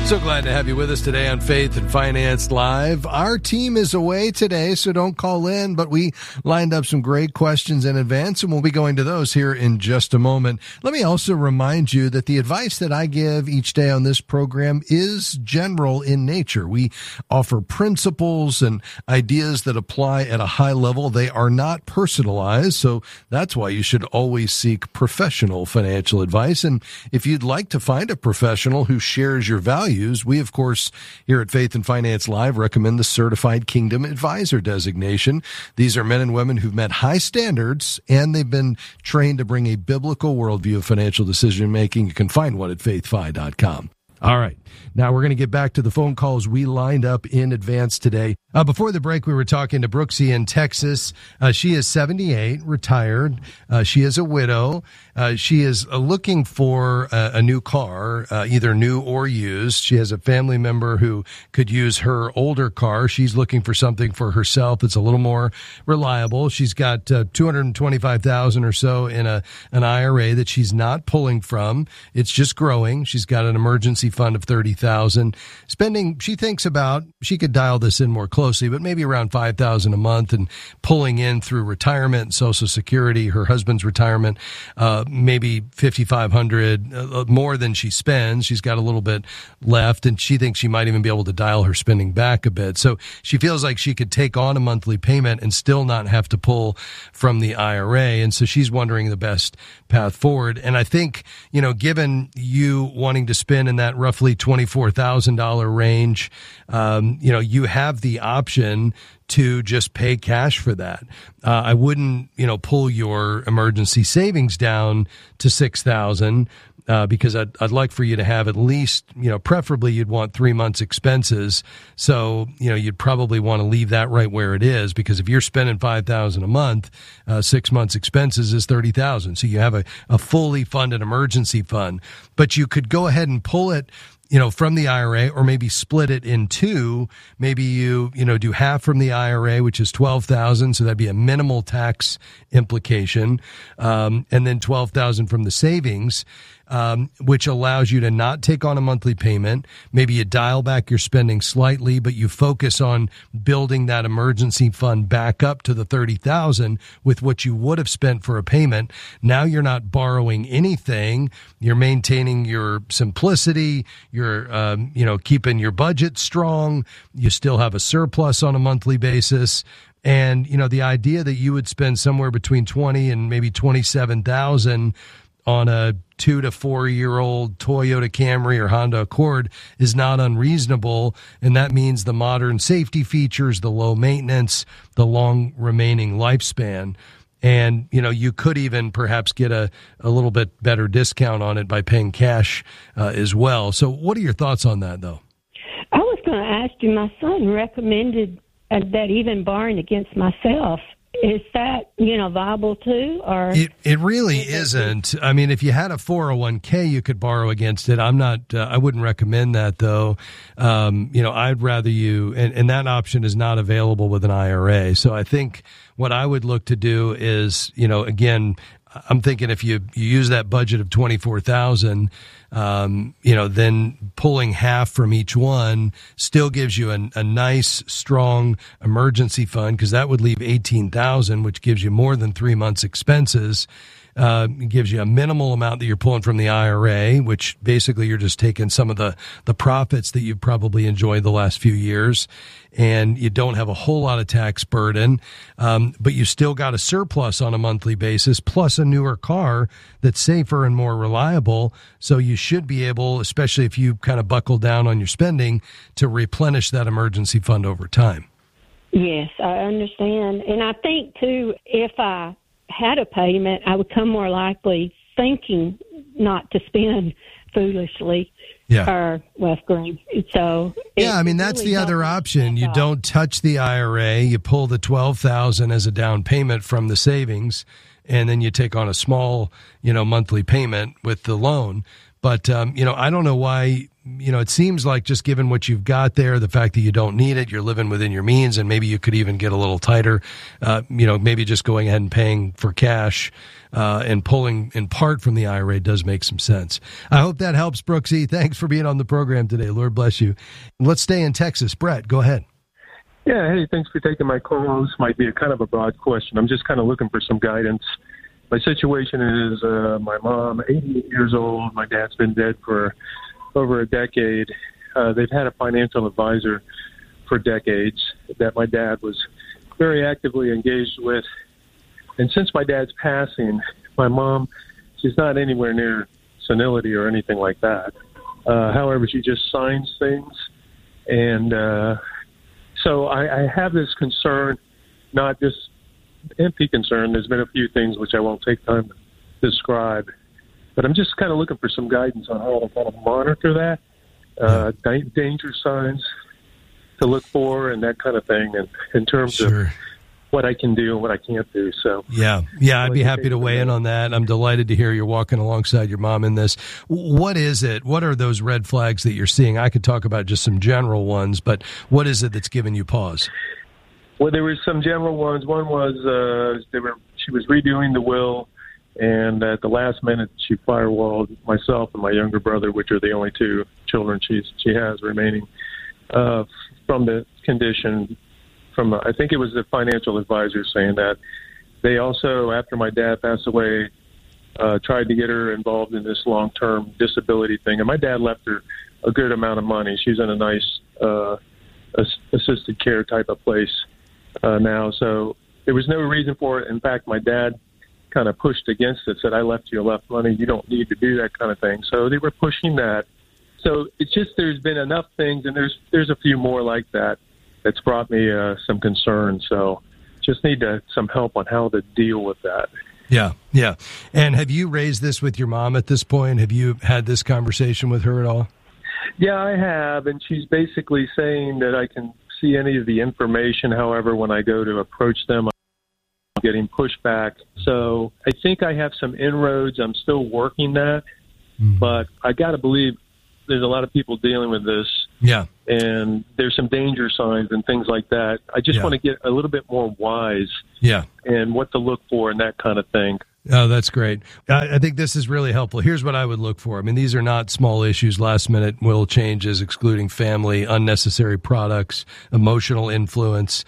So glad to have you with us today on Faith and Finance Live. Our team is away today, so don't call in, but we lined up some great questions in advance, and we'll be going to those here in just a moment. Let me also remind you that the advice that I give each day on this program is general in nature. We offer principles and ideas that apply at a high level. They are not personalized, so that's why you should always seek professional financial advice. And if you'd like to find a professional who shares your values, we, of course, here at Faith and Finance Live recommend the Certified Kingdom Advisor designation. These are men and women who've met high standards, and they've been trained to bring a biblical worldview of financial decision-making. You can find one at faithfi.com. All right. Now we're going to get back to the phone calls we lined up in advance today. Before the break, we were talking to Brooksy in Texas. She is 78, retired. She is a widow. She is looking for a new car, either new or used. She has a family member who could use her older car. She's looking for something for herself that's a little more reliable. She's got $225,000 or so in an IRA that she's not pulling from. It's just growing. She's got an emergency fund of $30,000. Spending, she thinks about, she could dial this in more closely, but maybe around $5,000 a month, and pulling in through retirement and Social Security, her husband's retirement, maybe $5,500 more than she spends. She's got a little bit left, and she thinks she might even be able to dial her spending back a bit. So she feels like she could take on a monthly payment and still not have to pull from the IRA. And so she's wondering the best path forward. And I think, given you wanting to spend in that roughly $24,000 range, you have the option to just pay cash for that. I wouldn't, pull your emergency savings down to $6,000. Because I'd like for you to have at least, preferably you'd want 3 months expenses. So, you'd probably want to leave that right where it is, because if you're spending $5,000 a month, 6 months expenses is $30,000. So you have a fully funded emergency fund, but you could go ahead and pull it, from the IRA, or maybe split it in two. Maybe you do half from the IRA, which is $12,000. So that'd be a minimal tax implication. And then $12,000 from the savings, which allows you to not take on a monthly payment. Maybe you dial back your spending slightly, but you focus on building that emergency fund back up to the $30,000 with what you would have spent for a payment. Now you're not borrowing anything. You're maintaining your simplicity. You're, keeping your budget strong. You still have a surplus on a monthly basis. And, the idea that you would spend somewhere between $20,000 and maybe $27,000 on a 2 to 4 year old Toyota Camry or Honda Accord is not unreasonable. And that means the modern safety features, the low maintenance, the long remaining lifespan. And, you could even perhaps get a little bit better discount on it by paying cash as well. So what are your thoughts on that, though? I was going to ask you, my son recommended that even borrowing against myself, is that, viable too? Or it really isn't. I mean, if you had a 401k, you could borrow against it. I wouldn't recommend that, though. I'd rather you, and that option is not available with an IRA. So I think what I would look to do is, again, I'm thinking if you use that budget of $24,000, then pulling half from each one still gives you a nice, strong emergency fund, because that would leave $18,000, which gives you more than 3 months expenses. It gives you a minimal amount that you're pulling from the IRA, which basically you're just taking some of the profits that you've probably enjoyed the last few years, and you don't have a whole lot of tax burden, but you still got a surplus on a monthly basis, plus a newer car that's safer and more reliable. So you should be able, especially if you kind of buckle down on your spending, to replenish that emergency fund over time. Yes, I understand. And I think, too, if I had a payment, I would come more likely thinking not to spend foolishly. Yeah. Or West Green. So that's the other option. You don't touch the IRA. You pull the $12,000 as a down payment from the savings, and then you take on a small, monthly payment with the loan. But, I don't know why, it seems like just given what you've got there, the fact that you don't need it, you're living within your means, and maybe you could even get a little tighter, maybe just going ahead and paying for cash and pulling in part from the IRA does make some sense. I hope that helps, Brooksy. Thanks for being on the program today. Lord bless you. Let's stay in Texas. Brett, go ahead. Yeah, hey, thanks for taking my call. This might be a kind of a broad question. I'm just kind of looking for some guidance. My situation is my mom, 88 years old. My dad's been dead for over a decade. They've had a financial advisor for decades that my dad was very actively engaged with. And since my dad's passing, my mom, she's not anywhere near senility or anything like that. However, she just signs things. And so I have this concern, not just empty concern. There's been a few things which I won't take time to describe. But I'm just kind of looking for some guidance on how to kind of monitor that, danger signs to look for and that kind of thing, and in terms of what I can do and what I can't do. So yeah, I'd be happy to weigh in on that. I'm delighted to hear you're walking alongside your mom in this. What is it? What are those red flags that you're seeing? I could talk about just some general ones, but what is it that's giving you pause? Well, there were some general ones. One was she was redoing the will, and at the last minute she firewalled myself and my younger brother, which are the only two children she has remaining, from the condition. I think it was the financial advisor saying that. They also, after my dad passed away, tried to get her involved in this long-term disability thing. And my dad left her a good amount of money. She's in a nice assisted care type of place now. So there was no reason for it. In fact, my dad kind of pushed against it, said, I left you enough money. You don't need to do that kind of thing. So they were pushing that. So it's just there's been enough things, and there's a few more like that. That's brought me some concern. So just need some help on how to deal with that. Yeah. And have you raised this with your mom at this point? Have you had this conversation with her at all? Yeah, I have. And she's basically saying that I can see any of the information. However, when I go to approach them, I'm getting pushback. So I think I have some inroads. I'm still working that. Mm-hmm. But I got to believe there's a lot of people dealing with this. Yeah. And there's some danger signs and things like that. I just want to get a little bit more wise. Yeah. And what to look for and that kind of thing. Oh, that's great. I think this is really helpful. Here's what I would look for. I mean, these are not small issues, last-minute will changes, excluding family, unnecessary products, emotional influence.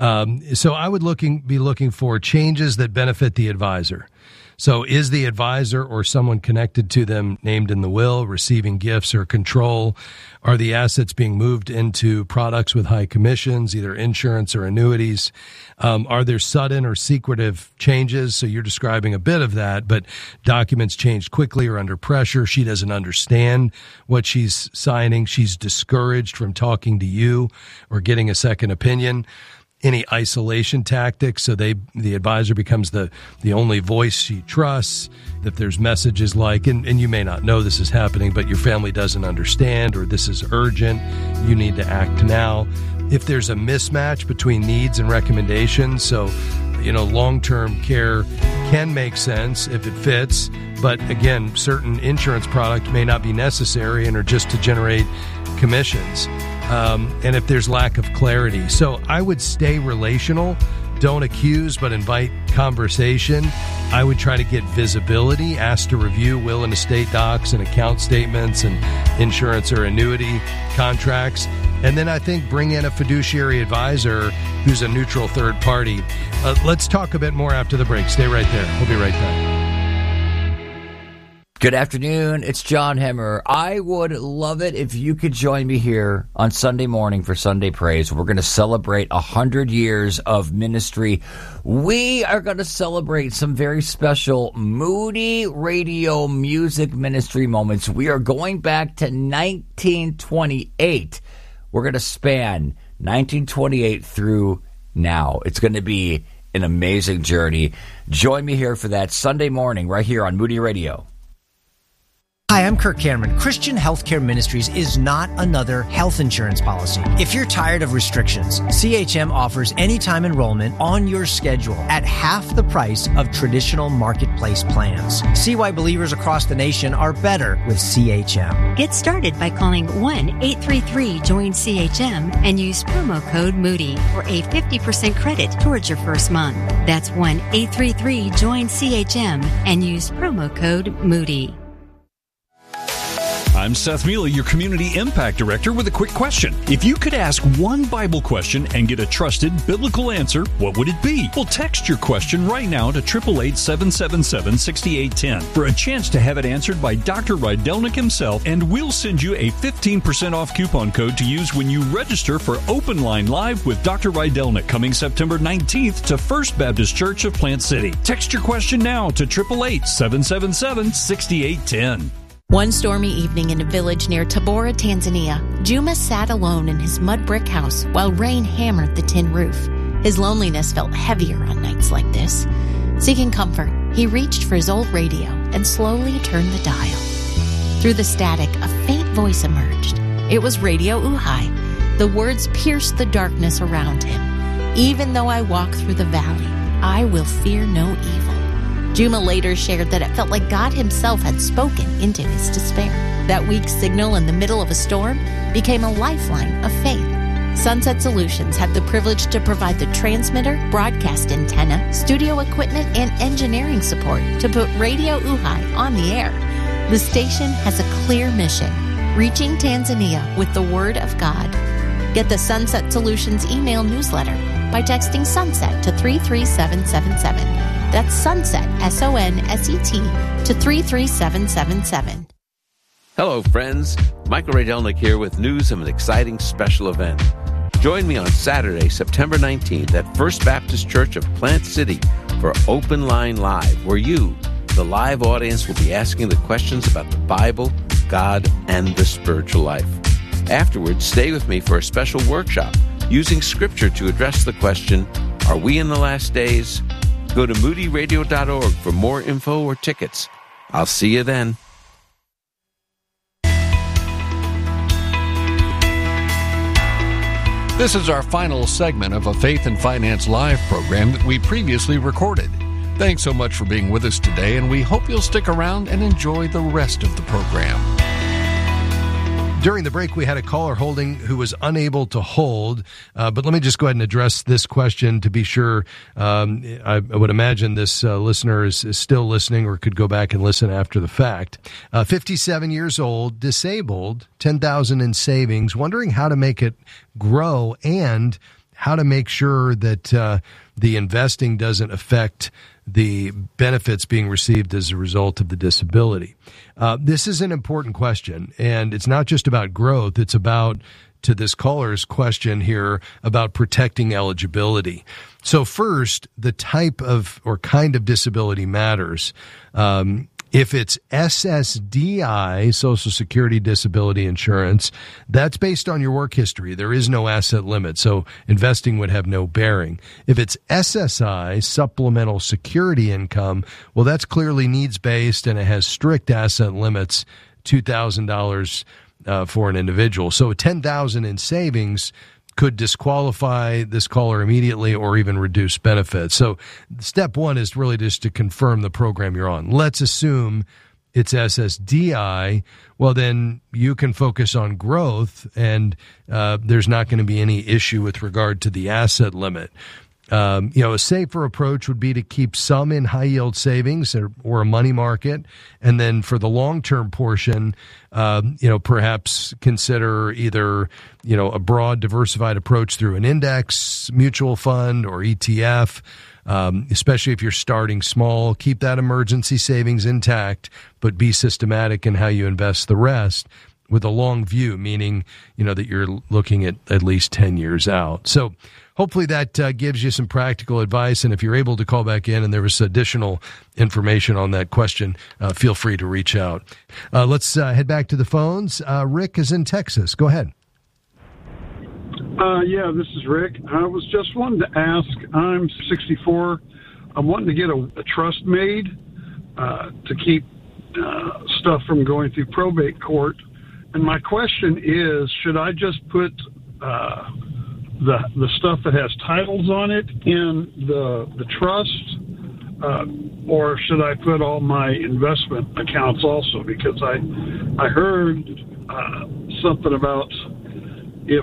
So I would be looking for changes that benefit the advisor. So is the advisor or someone connected to them named in the will, receiving gifts or control? Are the assets being moved into products with high commissions, either insurance or annuities? Are there sudden or secretive changes? So you're describing a bit of that, but documents changed quickly or under pressure. She doesn't understand what she's signing. She's discouraged from talking to you or getting a second opinion. Any isolation tactics, so the advisor becomes the only voice she trusts. If there's messages like, and you may not know this is happening, but your family doesn't understand, or this is urgent, you need to act now. If there's a mismatch between needs and recommendations, so long-term care can make sense if it fits, but again, certain insurance product may not be necessary and are just to generate commissions. And if there's lack of clarity. So I would stay relational. Don't accuse, but invite conversation. I would try to get visibility, ask to review will and estate docs and account statements and insurance or annuity contracts. And then I think bring in a fiduciary advisor who's a neutral third party. Let's talk a bit more after the break. Stay right there. We'll be right back. Good afternoon. It's John Hemmer. I would love it if you could join me here on Sunday morning for Sunday Praise. We're going to celebrate 100 years of ministry. We are going to celebrate some very special Moody Radio music ministry moments. We are going back to 1928. We're going to span 1928 through now. It's going to be an amazing journey. Join me here for that Sunday morning right here on Moody Radio. Hi, I'm Kirk Cameron. Christian Healthcare Ministries is not another health insurance policy. If you're tired of restrictions, CHM offers anytime enrollment on your schedule at half the price of traditional marketplace plans. See why believers across the nation are better with CHM. Get started by calling 1-833-JOIN-CHM and use promo code Moody for a 50% credit towards your first month. That's 1-833-JOIN-CHM and use promo code Moody. I'm Seth Mealy, your Community Impact Director, with a quick question. If you could ask one Bible question and get a trusted biblical answer, what would it be? Well, text your question right now to 888-777-6810 for a chance to have it answered by Dr. Rydelnik himself, and we'll send you a 15% off coupon code to use when you register for Open Line Live with Dr. Rydelnik coming September 19th to First Baptist Church of Plant City. Text your question now to 888-777-6810. One stormy evening in a village near Tabora, Tanzania, Juma sat alone in his mud brick house while rain hammered the tin roof. His loneliness felt heavier on nights like this. Seeking comfort, he reached for his old radio and slowly turned the dial. Through the static, a faint voice emerged. It was Radio Uhai. The words pierced the darkness around him. Even though I walk through the valley, I will fear no evil. Juma later shared that it felt like God himself had spoken into his despair. That weak signal in the middle of a storm became a lifeline of faith. Sunset Solutions had the privilege to provide the transmitter, broadcast antenna, studio equipment, and engineering support to put Radio Uhai on the air. The station has a clear mission, reaching Tanzania with the Word of God. Get the Sunset Solutions email newsletter by texting SUNSET to 33777. That's SUNSET, SONSET, to 33777. Hello, friends. Michael Rydelnik here with news of an exciting special event. Join me on Saturday, September 19th at First Baptist Church of Plant City for Open Line Live, where you, the live audience, will be asking the questions about the Bible, God, and the spiritual life. Afterwards, stay with me for a special workshop using Scripture to address the question, are we in the last days? Go to moodyradio.org for more info or tickets. I'll see you then. This is our final segment of a Faith and Finance Live program that we previously recorded. Thanks so much for being with us today, and we hope you'll stick around and enjoy the rest of the program. During the break, we had a caller holding who was unable to hold, but let me just go ahead and address this question to be sure. I would imagine this listener is still listening or could go back and listen after the fact. 57 years old, disabled, $10,000 in savings, wondering how to make it grow and how to make sure that the investing doesn't affect the benefits being received as a result of the disability. This is an important question, and it's not just about growth. It's about, to this caller's question here, about protecting eligibility. So first, the type of or kind of disability matters. If it's SSDI, Social Security Disability Insurance, that's based on your work history. There is no asset limit, so investing would have no bearing. If it's SSI, Supplemental Security Income, well, that's clearly needs-based, and it has strict asset limits, $2,000 for an individual. So $10,000 in savings could disqualify this caller immediately or even reduce benefits. So step one is really just to confirm the program you're on. Let's assume it's SSDI. Well, then you can focus on growth, and there's not going to be any issue with regard to the asset limit. A safer approach would be to keep some in high-yield savings or a money market, and then for the long-term portion, perhaps consider either, a broad diversified approach through an index, mutual fund, or ETF, especially if you're starting small. Keep that emergency savings intact, but be systematic in how you invest the rest with a long view, meaning, that you're looking at least 10 years out. So hopefully that gives you some practical advice. And if you're able to call back in and there was additional information on that question, feel free to reach out. Let's head back to the phones. Rick is in Texas. Go ahead. Yeah, this is Rick. I was just wanting to ask, I'm 64. I'm wanting to get a trust made to keep stuff from going through probate court. And my question is, should I just put the stuff that has titles on it in the trust, or should I put all my investment accounts also? Because I heard something about if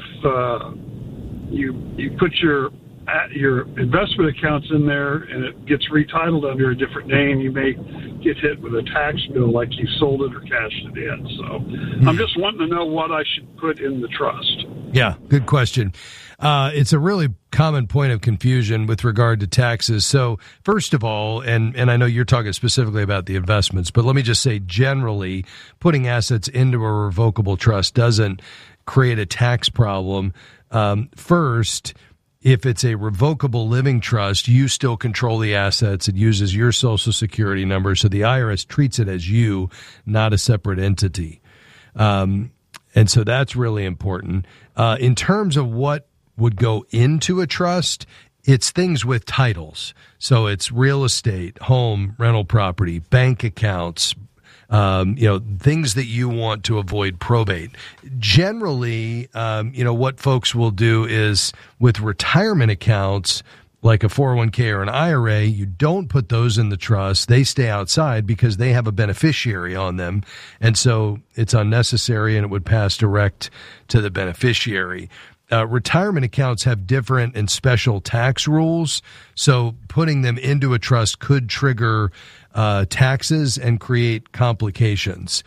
you put your investment accounts in there and it gets retitled under a different name, you may get hit with a tax bill like you sold it or cashed it in. So I'm just wanting to know what I should put in the trust. Yeah, good question. It's a really common point of confusion with regard to taxes. So first of all, and I know you're talking specifically about the investments, but let me just say generally, putting assets into a revocable trust doesn't create a tax problem. First, if it's a revocable living trust, you still control the assets. It uses your Social Security number, so the IRS treats it as you, not a separate entity. And so that's really important. In terms of what would go into a trust, it's things with titles. So it's real estate, home, rental property, bank accounts, things that you want to avoid probate. Generally, what folks will do is with retirement accounts, like a 401k or an IRA, you don't put those in the trust. They stay outside because they have a beneficiary on them. And so it's unnecessary and it would pass direct to the beneficiary. Retirement accounts have different and special tax rules. So putting them into a trust could trigger taxes and create complications.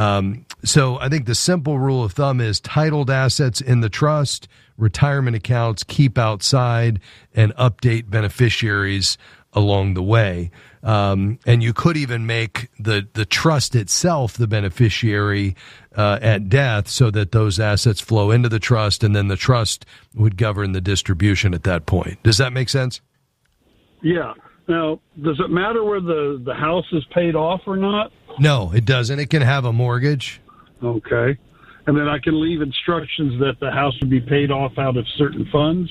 So I think the simple rule of thumb is titled assets in the trust, retirement accounts keep outside, and update beneficiaries along the way. And you could even make the trust itself the beneficiary at death so that those assets flow into the trust, and then the trust would govern the distribution at that point. Does that make sense? Yeah. Now, does it matter where the house is paid off or not? No, it doesn't. It can have a mortgage. Okay. And then I can leave instructions that the house would be paid off out of certain funds?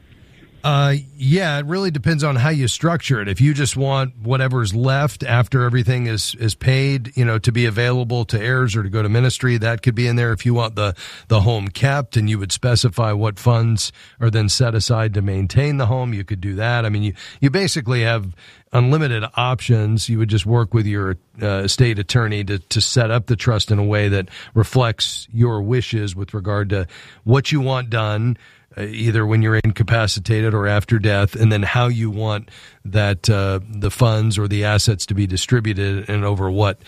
Yeah, it really depends on how you structure it. If you just want whatever's left after everything is paid, to be available to heirs or to go to ministry, that could be in there. If you want the home kept and you would specify what funds are then set aside to maintain the home, you could do that. I mean, you basically have unlimited options. You would just work with your estate attorney to set up the trust in a way that reflects your wishes with regard to what you want done, either when you're incapacitated or after death, and then how you want that the funds or the assets to be distributed and over what